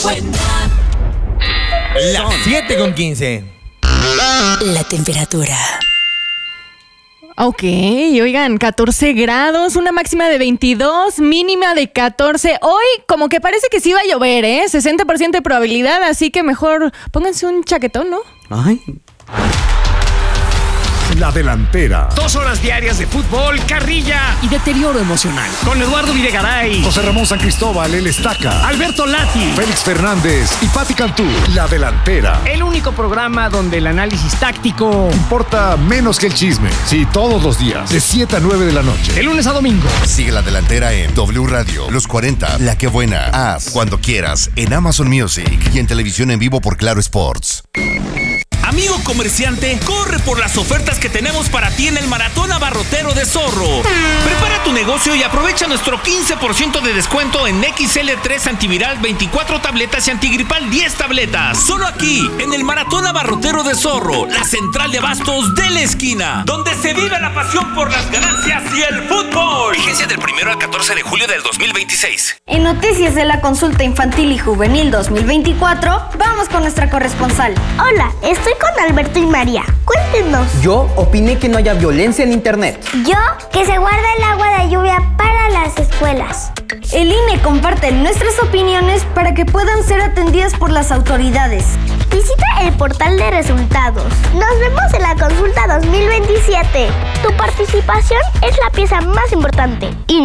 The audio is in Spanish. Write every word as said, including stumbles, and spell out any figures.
Las siete con quince. La temperatura. Ok, oigan, catorce grados, una máxima de veintidós, mínima de catorce. Hoy como que parece que sí va a llover, ¿eh? sesenta por ciento de probabilidad, así que mejor pónganse un chaquetón, ¿no? Ay. La delantera. Dos horas diarias de fútbol, carrilla y deterioro emocional. Con Eduardo Videgaray, José Ramón San Cristóbal, el Estaca. Alberto Lati, Félix Fernández y Pati Cantú. La delantera. El único programa donde el análisis táctico Importa menos que el chisme. Sí, todos los días, de siete a nueve de la noche. de lunes a domingo. Sigue La Delantera en W Radio, Los cuarenta, La Que Buena, Haz, Cuando Quieras, en Amazon Music y en televisión en vivo por Claro Sports. Amigo comerciante, corre por las ofertas que tenemos para ti en el Maratón Abarrotero de Zorro. Prepara tu negocio y aprovecha nuestro quince por ciento de descuento en X L tres antiviral, veinticuatro tabletas y antigripal diez tabletas. Solo aquí, en el Maratón Abarrotero de Zorro, la central de abastos de la esquina, donde se vive la pasión por las ganancias y el fútbol. Vigencia del primero al catorce de julio del dos mil veintiséis. En noticias de la consulta infantil y juvenil dos mil veinticuatro, vamos con nuestra corresponsal. Hola, estoy con Alberto y María. Cuéntenos. Yo opiné que no haya violencia en internet. Yo, que se guarda el agua de lluvia para las escuelas. El I N E comparte nuestras opiniones para que puedan ser atendidas por las autoridades. Visita el portal de resultados. Nos vemos en la consulta dos mil veintisiete. Tu participación es la pieza más importante. I N E